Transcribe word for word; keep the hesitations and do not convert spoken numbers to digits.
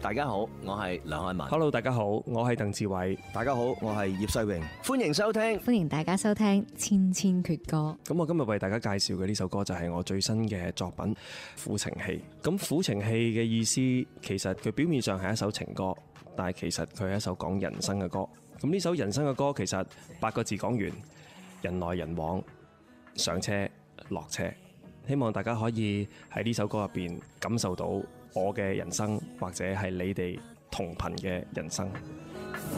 大家好，我係梁漢文。 Hello， 大家好，我係鄧志偉。 大家好，我係葉世榮。 歡迎收聽， 歡迎大家收聽《千千闕歌》。 咁我今日為大家介紹嘅呢首歌就係我最新嘅作品《苦情戲》。咁《苦情戲》嘅意思，其實佢表面上係一首情歌，但係其實佢係一首講人生嘅歌。咁呢首人生嘅歌，其實八個字講完：人來人往，上車落車。希望大家可以喺呢首歌入邊感受到我嘅人生，或者係你哋同頻嘅人生。